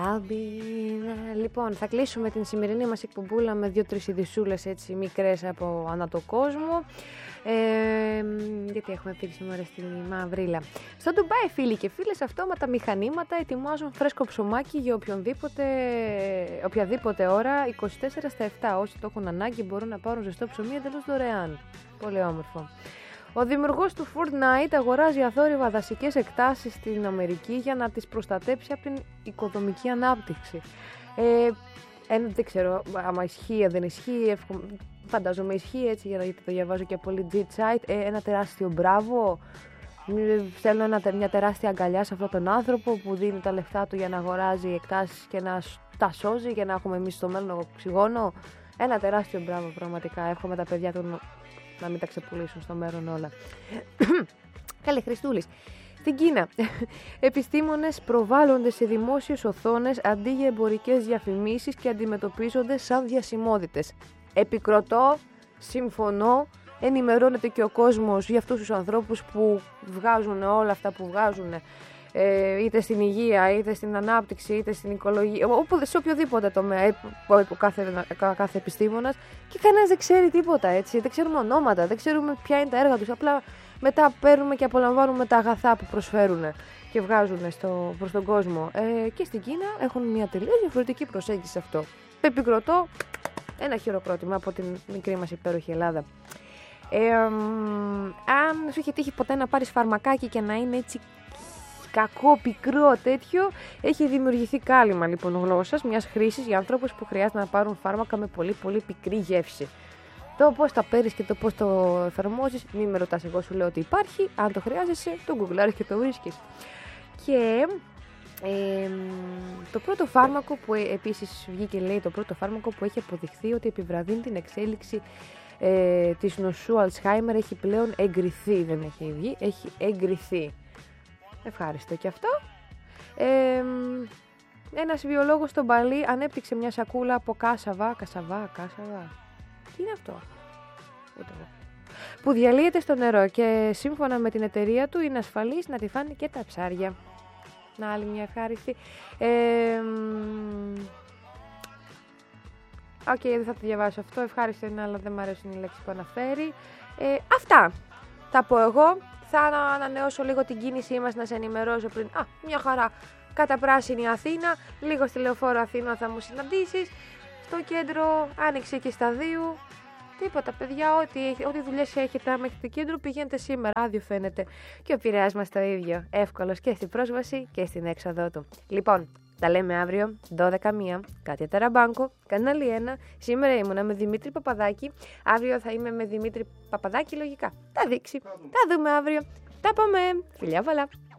Λοιπόν, θα κλείσουμε την σημερινή μας εκπομπούλα με 2-3 ειδισούλες έτσι μικρές από ανά το κόσμο. Γιατί έχουμε πει σήμερα στην Μαυρίλα. Στο Ντουμπάι, φίλοι και φίλες, αυτόματα μηχανήματα ετοιμάζουν φρέσκο ψωμάκι για οποιαδήποτε ώρα, 24/7. Όσοι το έχουν ανάγκη μπορούν να πάρουν ζεστό ψωμί εντελώς δωρεάν. Πολύ όμορφο. Ο δημιουργός του Fortnite αγοράζει αθόρυβα δασικές εκτάσεις στην Αμερική για να τις προστατέψει από την οικοδομική ανάπτυξη. Δεν ξέρω άμα ισχύει, δεν ισχύει, φαντάζομαι ισχύει έτσι γιατί το διαβάζω και από legit site. Ένα τεράστιο μπράβο. Θέλω μια τεράστια αγκαλιά σε αυτόν τον άνθρωπο που δίνει τα λεφτά του για να αγοράζει εκτάσεις και να τα σώζει για να έχουμε εμείς στο μέλλον οξυγόνο. Ένα τεράστιο μπράβο πραγματικά. Εύχομαι τα παιδιά του να μην τα ξεπουλήσουν στο μέλλον όλα. Καλή Χριστούλης. Στην Κίνα, επιστήμονες προβάλλονται σε δημόσιες οθόνες αντί για εμπορικές διαφημίσεις και αντιμετωπίζονται σαν διασημότητες. Επικροτώ, συμφωνώ, ενημερώνεται και ο κόσμος για αυτούς τους ανθρώπους που βγάζουν όλα αυτά που βγάζουν, είτε στην υγεία, είτε στην ανάπτυξη, είτε στην οικολογία, σε οποιοδήποτε τομέα, κάθε επιστήμονας, και κανένας δεν ξέρει τίποτα, έτσι. Δεν ξέρουμε ονόματα, δεν ξέρουμε ποια είναι τα έργα τους. Απλά μετά παίρνουμε και απολαμβάνουμε τα αγαθά που προσφέρουν και βγάζουν προς τον κόσμο. Και στην Κίνα έχουν μια τελείως διαφορετική προσέγγιση σε αυτό. Επικροτώ, ένα χειροκρότημα από την μικρή μας υπέροχη Ελλάδα. Αν σου είχε τύχει ποτέ να πάρεις φαρμακάκι και να είναι έτσι κακό, πικρό τέτοιο, έχει δημιουργηθεί κάλυμα λοιπόν γλώσσας μιας χρήσης για ανθρώπους που χρειάζεται να πάρουν φάρμακα με πολύ πολύ πικρή γεύση. Το πώς τα παίρνεις και το πώς το εφαρμόζεις, μην με ρωτάς, εγώ σου λέω ότι υπάρχει. Αν το χρειάζεσαι, το γκουγκλάρεις και το βρίσκεις. Και το πρώτο φάρμακο που επίσης βγήκε, λέει, το πρώτο φάρμακο που έχει αποδειχθεί ότι επιβραδύνει την εξέλιξη της νοσού Αλτσχάιμερ έχει πλέον εγκριθεί. Δεν έχει βγει, έχει εγκριθεί. Ευχάριστο και αυτό. Ένας βιολόγος στον Παλί ανέπτυξε μια σακούλα από κάσαβα. Τι είναι αυτό? Που διαλύεται στο νερό και σύμφωνα με την εταιρεία του είναι ασφαλής να τη φάνε και τα ψάρια. Να, άλλη μια ευχάριστη. Δεν θα το διαβάσω αυτό. Ευχάριστο είναι, αλλά δεν μου αρέσουν οι λέξεις που αναφέρει. Αυτά θα πω εγώ. Θα ανανεώσω λίγο την κίνησή μας, να σε ενημερώσω πριν. Μια χαρά. Κατά πράσινη Αθήνα. Λίγο στη Λεωφόρο Αθήνα θα μου συναντήσεις. Στο κέντρο άνοιξε και στα 2. Τίποτα, παιδιά, ό,τι δουλειές έχετε μέχρι το κέντρο πηγαίνετε σήμερα. Άδειο φαίνεται. Και ο Πειραιάς μας το ίδιο. Εύκολος και στην πρόσβαση και στην έξοδό του. Λοιπόν, τα λέμε αύριο, 12:01, Κάτια Ταραμπάνκο, κανάλι 1. Σήμερα ήμουνα με Δημήτρη Παπαδάκη. Αύριο θα είμαι με Δημήτρη Παπαδάκη, λογικά. Θα δείξει. Θα δούμε αύριο. Τα πάμε. Φιλιά πολλά.